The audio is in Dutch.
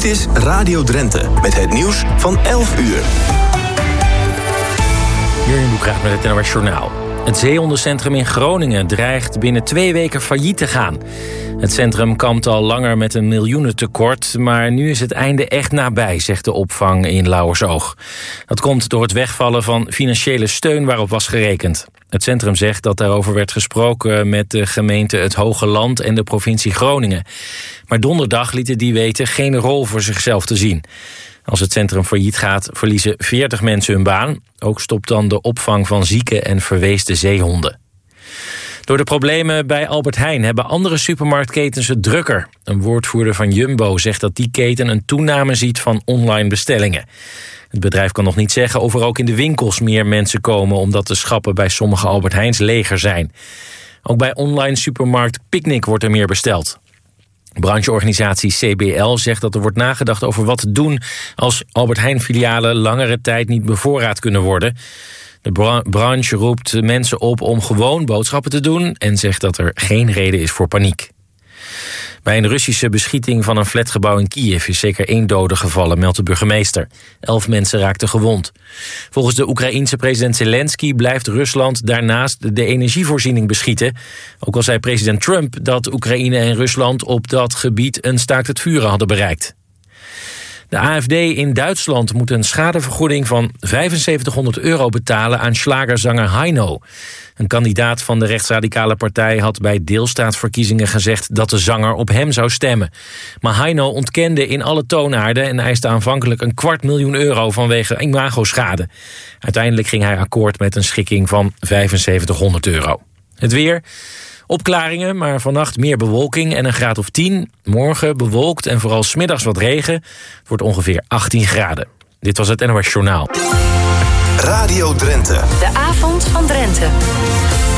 Dit is Radio Drenthe met het nieuws van 11 uur. Jurjen Boekraat met het NOS Journaal. Het zeehondencentrum in Groningen dreigt binnen 2 weken failliet te gaan. Het centrum kampt al langer met een miljoenentekort, maar nu is het einde echt nabij, zegt de opvang in Lauwersoog. Dat komt door het wegvallen van financiële steun waarop was gerekend. Het centrum zegt dat daarover werd gesproken met de gemeente Het Hoge Land en de provincie Groningen. Maar donderdag lieten die weten geen rol voor zichzelf te zien. Als het centrum failliet gaat, verliezen 40 mensen hun baan. Ook stopt dan de opvang van zieke en verweesde zeehonden. Door de problemen bij Albert Heijn hebben andere supermarktketens het drukker. Een woordvoerder van Jumbo zegt dat die keten een toename ziet van online bestellingen. Het bedrijf kan nog niet zeggen of er ook in de winkels meer mensen komen, omdat de schappen bij sommige Albert Heijns leger zijn. Ook bij online supermarkt Picnic wordt er meer besteld. Brancheorganisatie CBL zegt dat er wordt nagedacht over wat te doen als Albert Heijn-filialen langere tijd niet bevoorraad kunnen worden. De branche roept mensen op om gewoon boodschappen te doen en zegt dat er geen reden is voor paniek. Bij een Russische beschieting van een flatgebouw in Kiev is zeker 1 dode gevallen, meldt de burgemeester. 11 mensen raakten gewond. Volgens de Oekraïense president Zelensky blijft Rusland daarnaast de energievoorziening beschieten. Ook al zei president Trump dat Oekraïne en Rusland op dat gebied een staakt het vuren hadden bereikt. De AfD in Duitsland moet een schadevergoeding van €7500 betalen aan schlagerzanger Heino. Een kandidaat van de rechtsradicale partij had bij deelstaatsverkiezingen gezegd dat de zanger op hem zou stemmen. Maar Heino ontkende in alle toonaarden en eiste aanvankelijk €250.000 vanwege imagoschade. Uiteindelijk ging hij akkoord met een schikking van €7500. Het weer. Opklaringen, maar vannacht meer bewolking en een graad of 10. Morgen bewolkt en vooral 's middags wat regen. Het wordt ongeveer 18 graden. Dit was het NOS Journaal. Radio Drenthe. De avond van Drenthe.